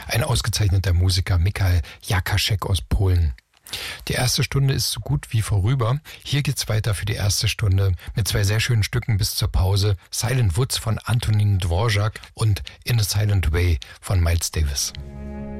ein ausgezeichneter Musiker, Michał Jakaszek aus Polen. Die erste Stunde ist so gut wie vorüber. Hier geht's weiter für die erste Stunde mit 2 sehr schönen Stücken bis zur Pause. Silent Woods von Antonin Dvorak und In a Silent Way von Miles Davis.